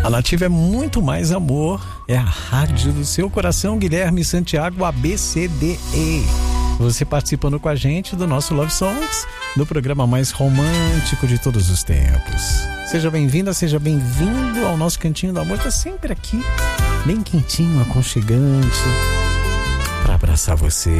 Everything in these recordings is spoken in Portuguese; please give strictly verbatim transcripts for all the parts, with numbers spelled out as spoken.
A Nativa é muito mais amor, é a rádio do seu coração. Guilherme Santiago, A B C D E. Você participando com a gente do nosso Love Songs, do programa mais romântico de todos os tempos. Seja bem-vinda, seja bem-vindo ao nosso Cantinho do Amor. Tá sempre aqui, bem quentinho, aconchegante, pra abraçar você,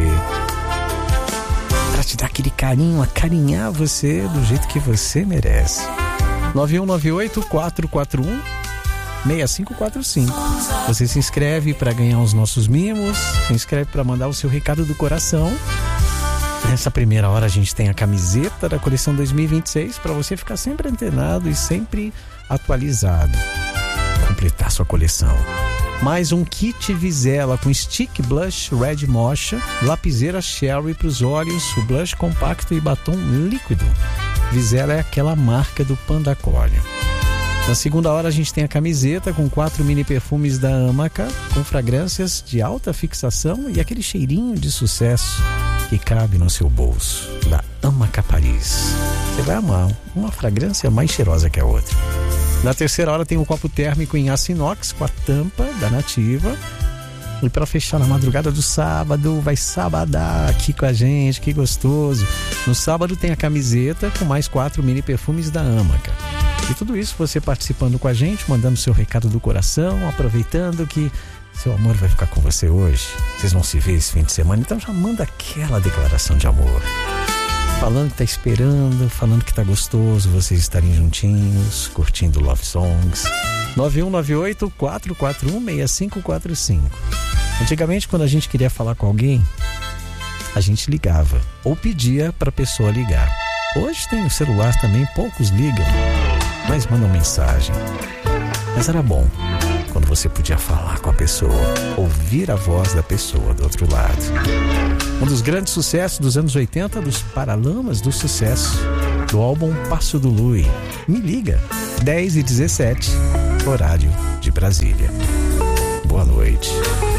pra te dar aquele carinho, acarinhar você do jeito que você merece. nove um nove oito, quatro quatro um, seis cinco quatro cinco. Você se inscreve para ganhar os nossos mimos, se inscreve para mandar o seu recado do coração. Nessa primeira hora a gente tem a camiseta da coleção dois mil e vinte e seis para você ficar sempre antenado e sempre atualizado, completar sua coleção. Mais um kit Vizela com stick blush Red Mocha, lapiseira Sherry para os olhos, o blush compacto e batom líquido. Vizela é aquela marca do Pandacório. Na segunda hora a gente tem a camiseta com quatro mini perfumes da Amaca, com fragrâncias de alta fixação e aquele cheirinho de sucesso que cabe no seu bolso, da Amaca Paris. Você vai amar, uma fragrância mais cheirosa que a outra. Na terceira hora tem um copo térmico em aço inox com a tampa da Nativa. E para fechar na madrugada do sábado, vai sabadar aqui com a gente, que gostoso. No sábado tem a camiseta com mais quatro mini perfumes da Amaca. E tudo isso você participando com a gente, mandando seu recado do coração, aproveitando que seu amor vai ficar com você hoje. Vocês vão se ver esse fim de semana, então já manda aquela declaração de amor. Falando que tá esperando, falando que tá gostoso vocês estarem juntinhos, curtindo Love Songs. nove um nove oito, quatro quatro um, seis cinco quatro cinco. Antigamente, quando a gente queria falar com alguém, a gente ligava ou pedia para a pessoa ligar. Hoje tem o celular também, poucos ligam, mas mandam mensagem. Mas era bom quando você podia falar com a pessoa, ouvir a voz da pessoa do outro lado. Um dos grandes sucessos dos anos oitenta, dos Paralamas do Sucesso, do álbum Passo do Lui. Me liga, dez e dezessete, horário de Brasília. Boa noite.